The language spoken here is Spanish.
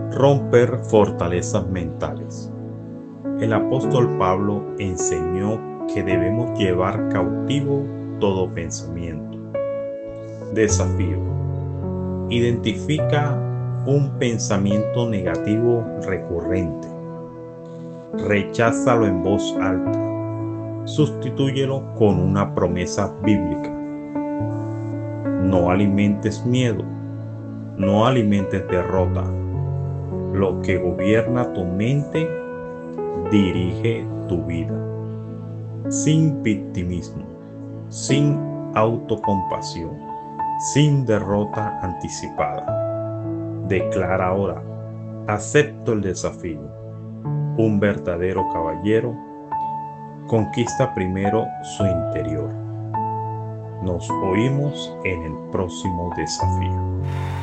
Romper fortalezas mentales. El apóstol Pablo enseñó que debemos llevar cautivo todo pensamiento. Desafío. Identifica un pensamiento negativo recurrente. Recházalo en voz alta. Sustitúyelo con una promesa bíblica. No alimentes miedo. No alimentes derrota. Lo que gobierna tu mente dirige tu vida. Sin victimismo, sin autocompasión, sin derrota anticipada. Declara ahora: acepto el desafío. Un verdadero caballero conquista primero su interior. Nos oímos en el próximo desafío.